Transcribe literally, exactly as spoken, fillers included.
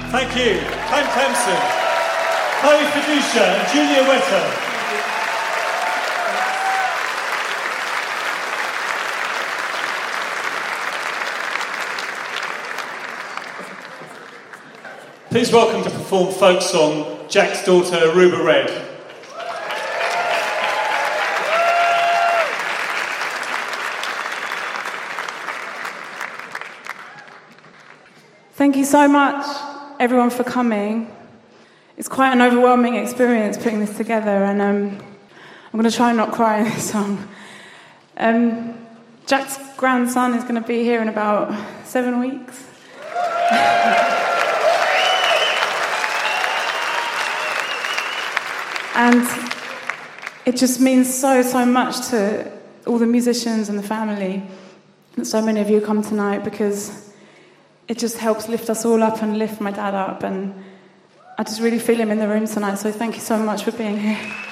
Thank you. Hank Hampson, Chloe Fiducia and Julia Wetter. Please welcome to perform folk song Jack's daughter Aruba Red. Thank you so much, everyone, for coming. It's quite an overwhelming experience putting this together, and um, I'm going to try and not cry in this song. Um, Jack's grandson is going to be here in about seven weeks. And it just means so, so much to all the musicians and the family that so many of you come tonight, because it just helps lift us all up and lift my dad up. And I just really feel him in the room tonight, so thank you so much for being here.